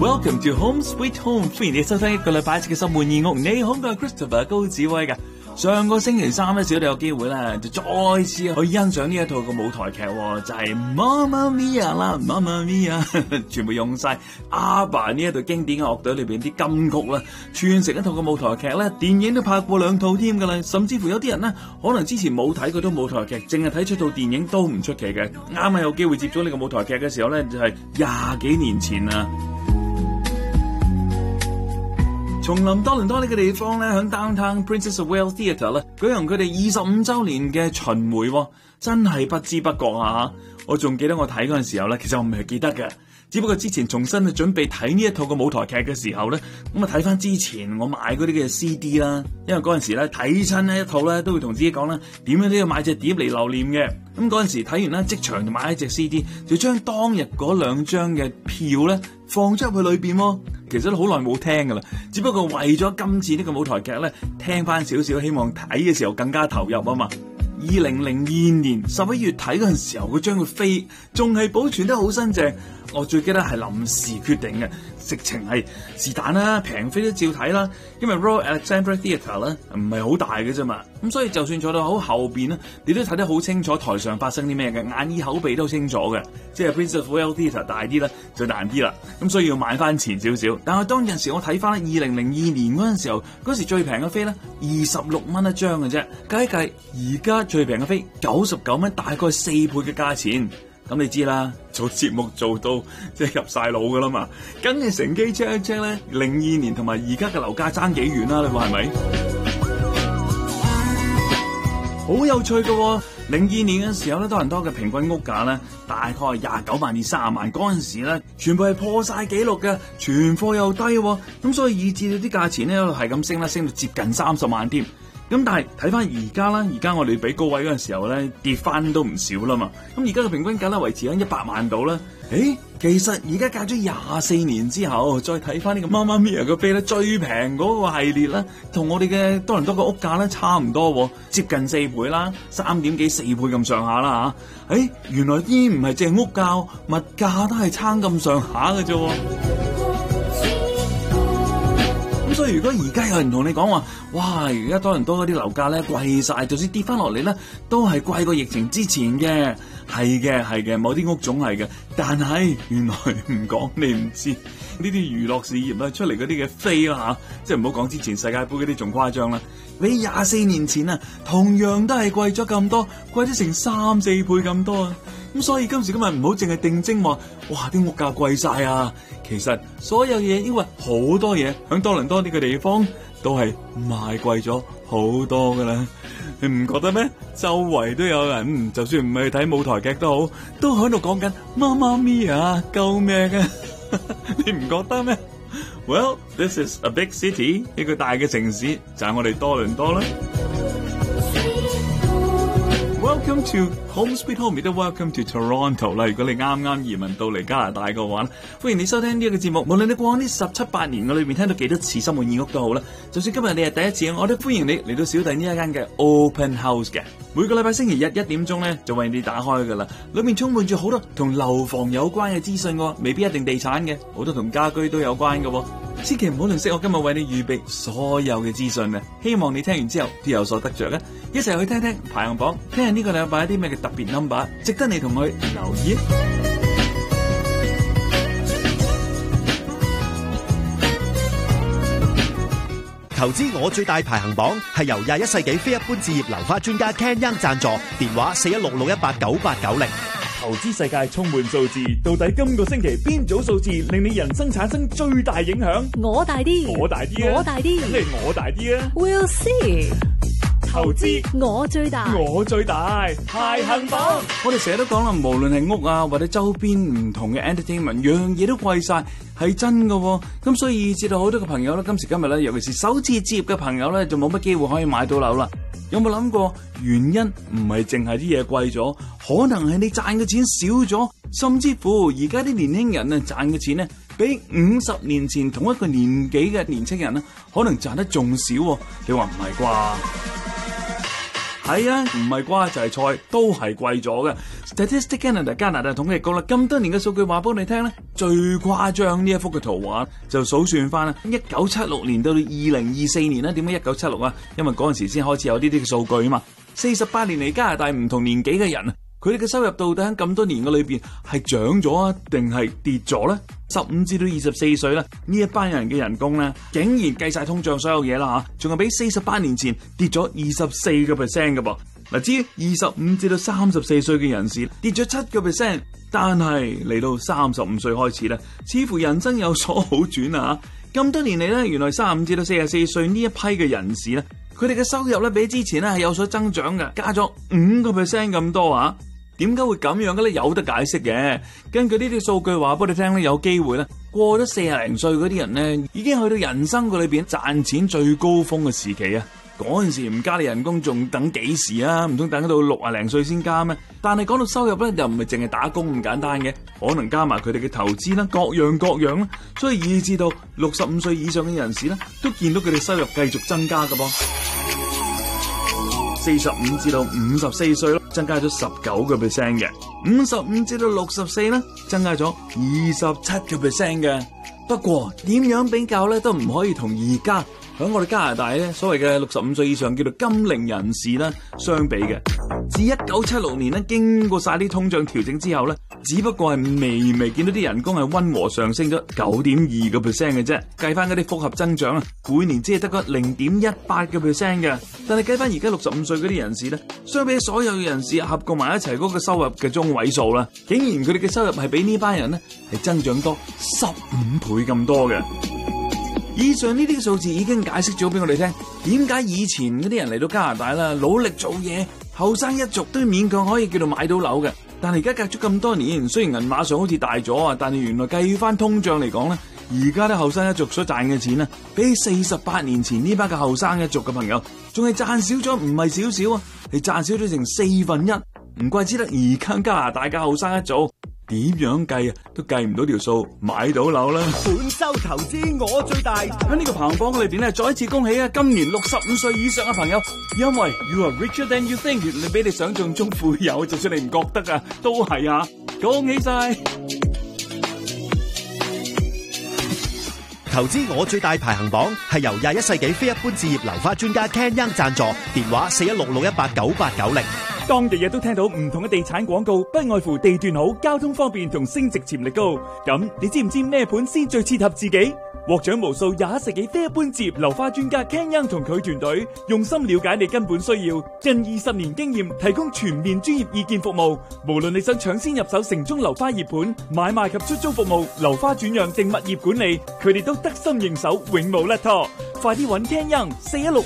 Welcome to Home Sweet Home， 歡迎你收聽一個禮拜一次嘅心滿意屋。你好，我係 Christopher 高子威㗎。上個星期三咧，小弟有機會咧，就再次去欣賞呢一套嘅舞台劇，就係 Mamma Mia 啦 ，Mamma Mia， 全部用晒 ABBA 呢一隊經典嘅樂隊裏邊啲金曲啦，串成一套嘅舞台劇咧，電影都拍過2套添㗎啦，甚至乎有啲人呢，可能之前冇睇過套舞台劇，淨係睇出套電影都唔出奇嘅。啱啱有機會接咗呢個舞台劇嘅時候咧，就係20幾年前啦。叢林多倫多呢個地方咧，響 Downtown Princess of Wales Theatre 咧舉行佢哋25週年嘅巡迴，真係不知不覺啊！我仲記得我睇嗰陣時候咧，其實我唔係記得嘅，只不過之前重新去準備睇呢一套嘅舞台劇嘅時候咧，咁啊睇翻之前我買嗰啲嘅 CD 啦，因為嗰陣時咧睇親呢一套咧都會同自己講啦，點樣都要買隻碟嚟留念嘅。咁嗰陣時睇完啦，即場就買一隻 CD， 就將當日嗰2張嘅票咧放咗入去裏邊喎。其實都好耐冇聽噶啦，只不過為咗今次呢個舞台劇咧，聽翻少少，希望睇嘅時候更加投入啊嘛。2002年11月睇嗰陣時候，嗰張嘅飛仲係保存得好新淨。我最記得係臨時決定嘅，直情係是但啦，平飛都照睇啦。因為 Royal Alexandra Theatre 咧唔係好大嘅啫嘛，咁所以就算坐到好後邊咧，你都睇得好清楚台上發生啲咩嘅，眼耳口鼻都清楚嘅。即係 Princess of Wales Theatre 大啲啦，就難啲啦。咁所以要買翻前少少。但係當陣時我睇翻咧2002年嗰陣時候，嗰時最平嘅飛咧26蚊一張嘅啫，計一計而家最平嘅飛99蚊，大概4倍嘅價錢。咁你知啦，做節目做到即係入晒腦噶啦嘛，梗係乘機 check 一 check 咧，02年同埋而家嘅樓價爭幾遠啦？你話係咪？好有趣嘅喎，02年嘅時候咧，多倫多嘅平均屋價咧，大概係29萬至30萬，嗰陣時咧，全部係破晒紀錄嘅，存貨又低喎，咁所以以至到啲價錢咧係咁升啦，升到接近30萬添。咁但係睇翻而家啦，而家我哋比高位嗰陣時候咧跌翻都唔少啦嘛。咁而家嘅平均價咧維持喺100萬度啦。其實而家隔咗24年之後，再睇翻呢個 Mamma Mia 嘅飛咧，最平嗰個系列咧，同我哋嘅多倫多嘅屋價咧差唔多，接近4倍啦，3點幾4倍咁上下啦嚇。原來依唔係淨係屋價，物價都係差咁上下嘅啫。咁所以如果而家有人同你講話，哇！而家多倫多嗰啲樓價咧貴晒，就算跌翻落嚟咧，都係貴過疫情之前嘅。係嘅，某啲屋種係嘅，但係原來唔講你唔知，呢啲娛樂事業啊出嚟嗰啲嘅飛啦嚇，即係唔好講之前世界盃嗰啲仲誇張啦。你24年前啊，同樣都係貴咗咁多，貴咗成3-4倍咁多啊！咁所以今時今日唔好淨係定睛話，哇！啲屋價貴晒啊！其實所有嘢，因為好多嘢響多倫多呢個地方都係賣貴咗好多噶啦，你唔覺得咩？周圍都有人，就算唔係睇舞台劇都好，都喺度講緊 Mamma Mia， 救命啊！你唔覺得咩？ Well, this is a big city， 一個大嘅城市就係我哋多倫多啦。Welcome to Home Sweet Home， 亦都 Welcome to Toronto 啦。如果你啱啱移民到嚟加拿大嘅話，歡迎你收聽呢一個節目。無論你過往呢17-8年嘅裏面聽到幾多次心滿意屋都好啦，就算今日你係第一次，我都歡迎你嚟到小弟呢一間嘅 Open House 嘅。每個禮拜星期日1點鐘咧就為你打開噶啦，裏面充滿住好多同樓房有關嘅資訊喎，未必一定地產嘅，好多同家居都有關嘅喎。千祈唔好吝嗇我今日為你預備所有嘅資訊啊！希望你聽完之後都有所得着嘅，一齊去聽聽排行榜，聽下呢個禮拜有啲咩嘅特別 number， 值得你同佢留意。 投資我最大排行榜係由21世紀非一般置業樓花專家 Ken Young 贊助，電話4166189890。 投資世界充滿數字，到底今個星期邊組數字令你人生產生最大影響？ 我大啲， 我大啲啊！ 我大啲， 咁你我大啲啊 We'll see。 投資我最大， 我最大排行榜。我哋成日都講啦，無論係屋啊或者周邊唔同嘅 entertainment， 樣嘢都貴晒，係真噶。咁所以至到好多嘅朋友咧，今時今日咧，尤其是首次置業嘅朋友咧，就冇乜機會可以買到樓啦。有冇諗過原因唔係淨係啲嘢貴咗，可能係你賺嘅錢少咗，甚至乎而家啲年輕人啊賺嘅錢咧，比50年前同一個年紀嘅年輕人咧，可能賺得仲少。你話唔係啩？ 係啊，唔係瓜就係菜，都係貴咗嘅。Statistics Canada 加拿大統計局啦，咁多年嘅數據話俾你聽咧，最誇張呢一幅嘅圖畫就數算翻啦，1976年到2024年咧，點解1976啊？因為嗰陣時先開始有呢啲嘅數據啊嘛。48年嚟加拿大唔同年紀嘅人啊，佢哋嘅收入到底喺咁多年嘅裏邊係漲咗啊，定係跌咗咧？15至到24歲咧，呢一班人嘅人工咧，竟然計晒通脹所有嘢啦嚇，仲係比48年前跌咗24%嘅噃。嗱，至於25至到34歲嘅人士跌咗7%，但係嚟到35歲開始咧，似乎人生有所好轉啊！咁多年嚟咧，原來35至到44歲呢一批嘅人士咧，佢哋嘅收入咧比之前咧係有所增長嘅，加咗5%咁多啊！點解會咁樣嘅咧？有得解釋嘅。根據呢啲數據話俾你聽咧，有機會咧過咗40零歲嗰啲人咧，已經去到人生嘅裏邊賺錢最高峰嘅時期啊！嗰陣時唔加你人工，仲等幾時啊？唔通等到60零歲先加咩？但係講到收入咧，又唔係淨係打工咁簡單嘅，可能加埋佢哋嘅投資啦，各樣啦，所以以至到65歲以上嘅人士咧，都見到佢哋收入繼續增加㗎噃。45至到54歲咯，增加咗19% 嘅；55至到64咧，增加咗27% 嘅。不過點樣比較咧，都唔可以同而家喺我哋加拿大咧所謂嘅65歲以上叫做金齡人士啦相比嘅。自1976年咧經過晒啲通脹調整之後咧，只不過係微見到啲人工係溫和上升咗9.2% 嘅啫。計翻嗰啲複合增長啊，每年只係得個0.18% 嘅。但係計翻而家65歲嗰啲人士咧，相比所有人士合共埋一齊嗰個收入嘅中位數啦，竟然佢哋嘅收入係比呢班人咧係增長多15倍咁多嘅。以上呢啲數字已經解釋咗俾我哋聽，點解以前嗰啲人嚟到加拿大啦，努力做嘢，後生一族都勉強可以叫做買到樓嘅。但係而家隔咗咁多年，雖然銀碼上好似大咗啊，但係原來計翻通脹嚟講咧，而家啲後生一族所賺嘅錢啊，比48年前呢班嘅後生一族嘅朋友，仲係賺少咗，唔係少少啊，係賺少咗成1/4。唔怪之得而家加拿大嘅後生一族點樣計啊，都計唔到條數買到樓啦。 本周投資我最大。 喺呢個排行榜裏邊咧，再一次恭喜啊！今年65歲以上嘅朋友，因為 You are richer than you think， 你比你想象中富有，就算你唔覺得啊，都係啊！恭喜晒！ 投資我最大排行榜係由21世紀非一般置業樓花專家 Ken Young 贊助，電話4166189890。 當日日都聽到唔同嘅地產廣告，不外乎地段好、交通方便同升值潛力高。咁你知唔知咩盤先最切合自己？獲獎無數21世紀非一般置業樓花專家 Ken Young 同佢團隊用心了解你根本需要，近20年經驗，提供全面專業意見服務。無論你想搶先入手城中樓花熱盤、買賣及出租服務、樓花轉讓定物業管理，佢哋都得心應手，永無甩拖。快啲揾 Ken Young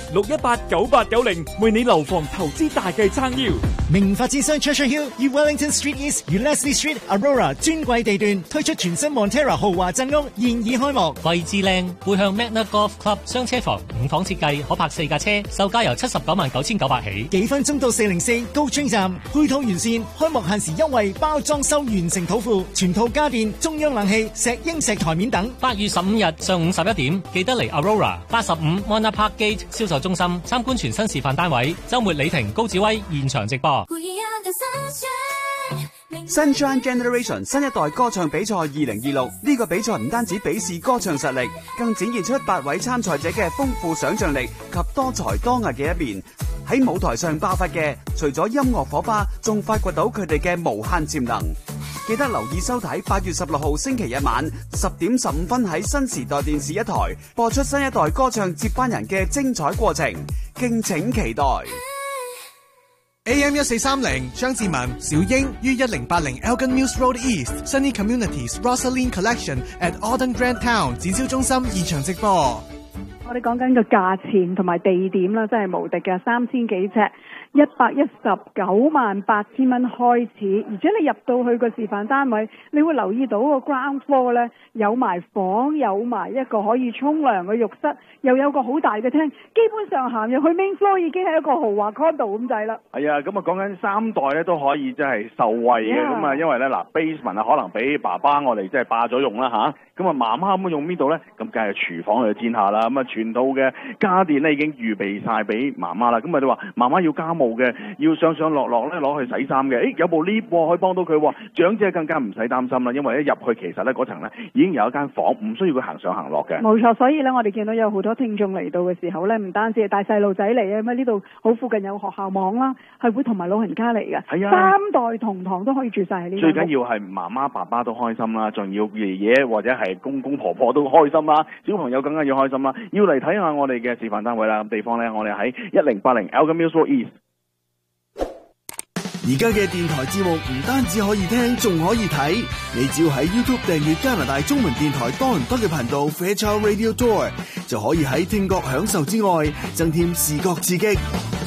4166189890，為你樓房投資大計撐腰。 名發展商 Treasure Hill 與 Wellington Street East 與 Leslie Street Aurora 尊貴地段推出全新 Montera 豪華鎮屋，現已開幕。 位置靚，背向 Magna Golf Club 雙車房，5房設計，可泊4架車，售價由799900起。 幾分鐘到404高村站，配套完善，開幕限時優惠，包裝修完成土庫，全套家電、中央冷氣、石英石台面等。 8月15日上午11點，記得嚟 Aurora 85 Mona Park Gate 銷售中心參觀全新示範單位。週末李婷、高志威現場直播。 Sunshine Generation 新一代歌唱比賽2026，呢個比賽唔單止比試歌唱實力，更展現出8位參賽者嘅豐富想象力及多才多藝嘅一面。喺舞台上爆發嘅，除咗音樂火花，仲發掘到佢哋嘅無限潛能。記得留意收睇8月16號星期日晚10點15分喺新時代電視一台播出新一代歌唱接班人嘅精彩過程，敬請期待。 AM 1430張志文、小英於1080 Elgin Mills Road East Sunny Communities Rosaline Collection at Auden Grand Town 展銷中心現場直播。 我哋講緊個價錢同埋地點啦，真係無敵嘅，3000幾尺，1198000蚊開始，而且你入到去個示範單位，你會留意到個 ground floor 咧有埋房，有埋一個可以沖涼嘅浴室，又有個好大嘅廳，基本上行入去 main floor 已經係一個豪華 condo 咁滯啦。 係啊，咁啊講緊3代咧都可以即係受惠嘅，咁啊因為咧嗱 basement 啊可能俾爸爸我哋即係霸咗用啦吓，咁啊媽媽咁用邊度咧？咁梗係廚房去煎下啦，咁啊全套嘅家電咧已經預備晒俾媽媽啦，咁啊你話媽媽要加務嘅，要上上落落咧攞去洗衫嘅，有部 lift 可以幫到佢喎。長者更加唔使擔心啦，因為一入去其實咧嗰層咧已經有一間房，唔需要佢行上行落嘅。 冇錯，所以咧我哋見到有好多聽眾嚟到嘅時候咧，唔單止係帶細路仔嚟啊，咁呢度好附近有學校網啦，係會同埋老人家嚟嘅， 係啊， 三代同堂都可以住晒喺呢度。 最緊要係媽媽爸爸都開心啦，仲要爺爺或者係公公婆婆都開心啦，小朋友更加要開心啦。要嚟睇下我哋嘅示範單位啦，地方咧我哋喺1080 Elgin Mills Road East。 而家嘅電台節目唔單止可以聽，仲可以睇。你只要喺 YouTube 訂閱加拿大中文電台多倫多嘅頻道 Fairchild Radio Tour， 就可以喺聽覺享受之外，增添視覺刺激。